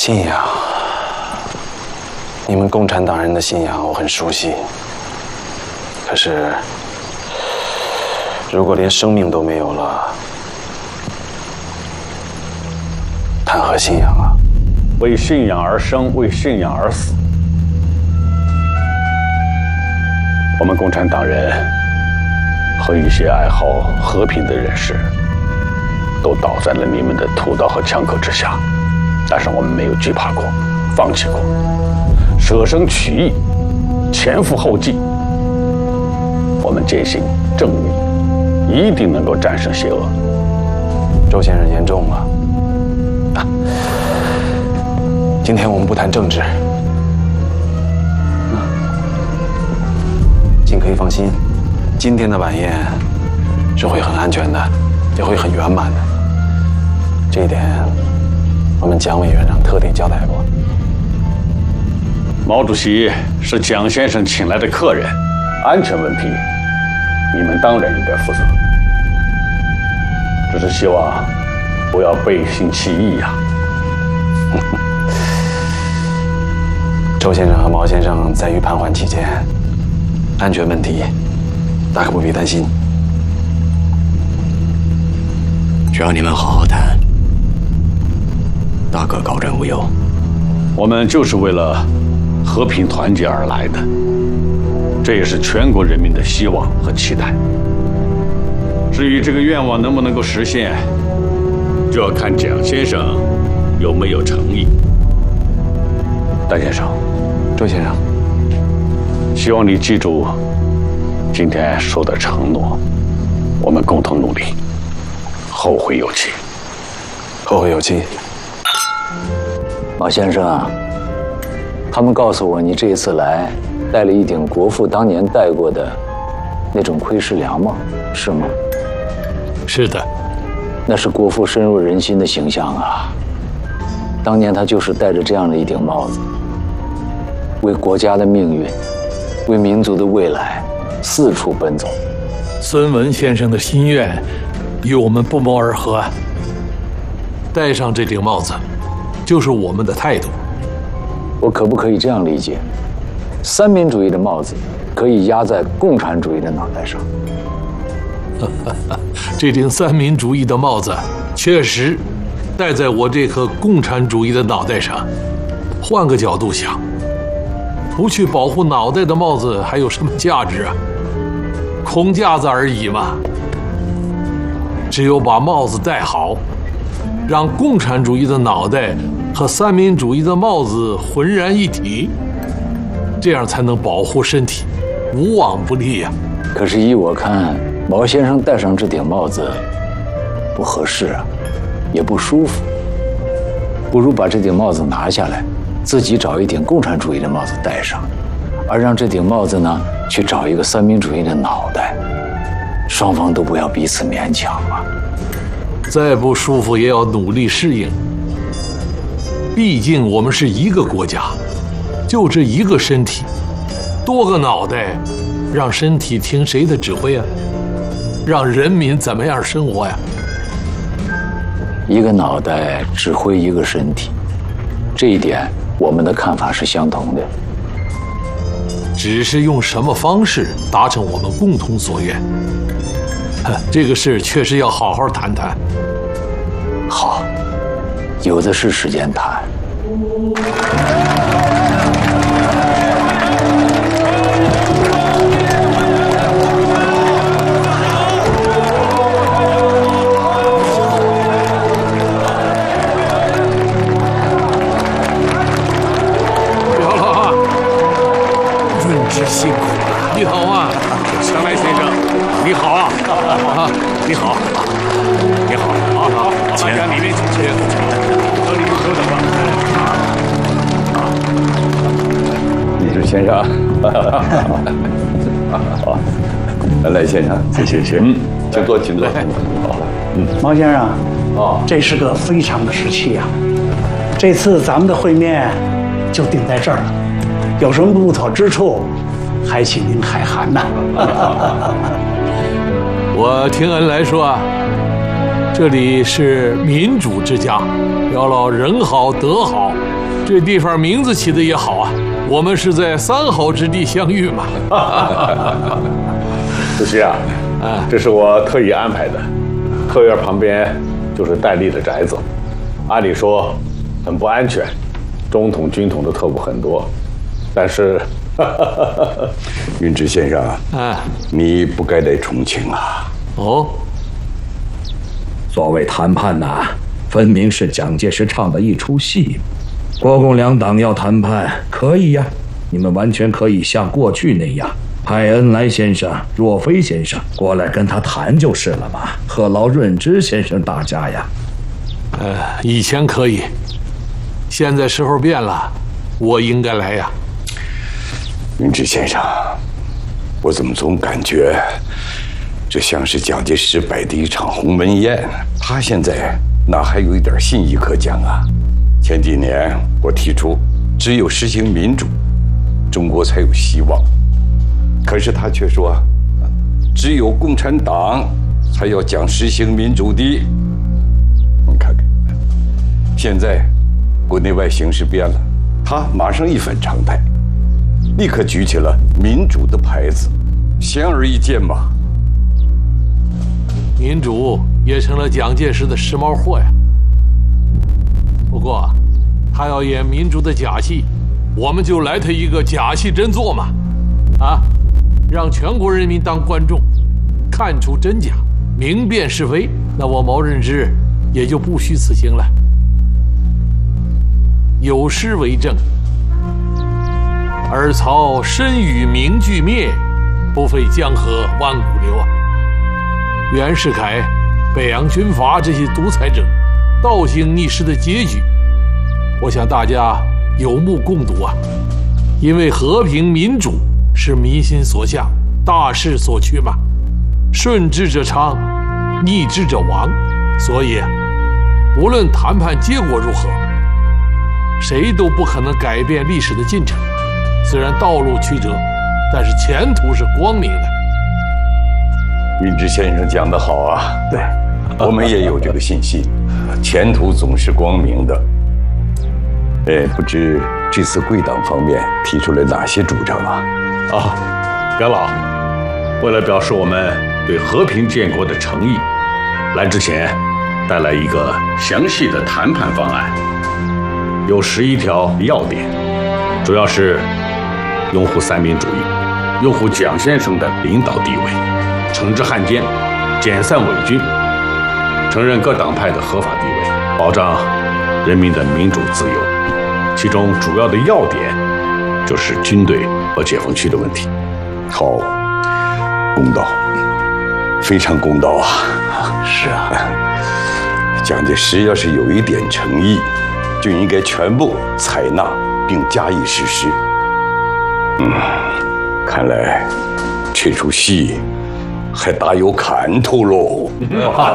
信仰，你们共产党人的信仰我很熟悉。可是，如果连生命都没有了，谈何信仰啊？ 为信仰而生，为信仰而死。我们共产党人和一些爱好和平的人士，都倒在了你们的屠刀和枪口之下。但是我们没有惧怕过，放弃过，舍生取义，前赴后继。我们坚信正义一定能够战胜邪恶。 周先生言重了。今天我们不谈政治，请可以放心，今天的晚宴是会很安全的，也会很圆满的。这一点，我们蒋委员长特地交代过。 毛主席是蒋先生请来的客人，安全问题，你们当然应该负责。只是希望不要背信弃义呀。 周先生和毛先生在于盘桓期间，安全问题大可不必担心。 只要你们好好谈，大可高枕无忧。 我们就是为了和平团结而来的，这也是全国人民的希望和期待。至于这个愿望能不能够实现，就要看蒋先生有没有诚意。戴先生， 周先生， 希望你记住今天说的承诺，我们共同努力，后会有期。 后会有期。 马先生啊，他们告诉我你这一次来戴了一顶国父当年戴过的那种盔式凉帽，是吗？ 是的， 那是国父深入人心的形象啊。当年他就是戴着这样的一顶帽子，为国家的命运，为民族的未来四处奔走。 孙文先生的心愿与我们不谋而合啊。戴上这顶帽子，就是我们的态度。 我可不可以这样理解？三民主义的帽子可以压在共产主义的脑袋上。 这顶三民主义的帽子确实戴在我这颗共产主义的脑袋上。换个角度想，不去保护脑袋的帽子还有什么价值啊？空架子而已嘛。只有把帽子戴好，让共产主义的脑袋和三民主义的帽子浑然一体，这样才能保护身体，无往不利呀。 可是依我看，毛先生戴上这顶帽子不合适啊，也不舒服。不如把这顶帽子拿下来，自己找一顶共产主义的帽子戴上，而让这顶帽子呢去找一个三民主义的脑袋，双方都不要彼此勉强啊。 再不舒服也要努力适应，毕竟我们是一个国家，就这一个身体，多个脑袋，让身体听谁的指挥啊？让人民怎么样生活呀？ 一个脑袋指挥一个身体，这一点我们的看法是相同的。 只是用什么方式达成我们共同所愿，这个事确实要好好谈谈。 好，有的是时间谈。 辛苦了，你好啊， 常来先生，你好啊，你好，你好，好，请里面请，到里面久等了。 李志先生，好，赖先生，谢谢，请坐，请坐，好， 毛先生，这是个非常的时期呀。这次咱们的会面就定在这儿了，有什么不妥之处？还请您海涵呐。 我听恩来说啊，这里是民主之家，要老人好德好， 这地方名字起的也好啊，我们是在三好之地相遇嘛。 主席啊，这是我特意安排的，客院旁边就是戴笠的宅子，按理说很不安全，中统、军统的特务很多，但是， 云之先生，你不该来重庆啊。 哦， 所谓谈判呐，分明是蒋介石唱的一出戏。国共两党要谈判，可以呀，你们完全可以像过去那样，派恩来先生、若飞先生过来跟他谈就是了嘛，何劳润之先生大家呀？ 以前可以，现在时候变了，我应该来呀。 云之先生，我怎么总感觉这像是蒋介石摆的一场鸿门宴，他现在哪还有一点信义可讲啊？前几年我提出，只有实行民主，中国才有希望。可是他却说，只有共产党才要讲实行民主的。你看看，现在国内外形势变了，他马上一反常态，立刻举起了民主的牌子，显而易见嘛。 民主也成了蒋介石的时髦货呀。不过，他要演民主的假戏，我们就来他一个假戏真做嘛，让全国人民当观众，看出真假，明辨是非。那我毛任之也就不虚此行了。有诗为证：尔曹身与名俱灭，不废江河万古流啊。袁世凯、北洋军阀这些独裁者倒行逆施的结局，我想大家有目共睹啊。因为和平民主是民心所向，大势所趋嘛，顺之者昌，逆之者亡。所以无论谈判结果如何，谁都不可能改变历史的进程。虽然道路曲折，但是前途是光明的。 云之先生讲得好啊， 对， 我们也有这个信心，前途总是光明的。不知这次贵党方面提出了哪些主张啊？ 袁老，为了表示我们对和平建国的诚意，来之前带来一个详细的谈判方案，有11条要点，主要是拥护三民主义，拥护蒋先生的领导地位，惩治汉奸，解散伪军，承认各党派的合法地位，保障人民的民主自由。其中主要的要点就是军队和解放区的问题。 好，公道，非常公道啊！ 是啊， 蒋介石要是有一点诚意，就应该全部采纳并加以实施。看来这出戏还大有看头喽。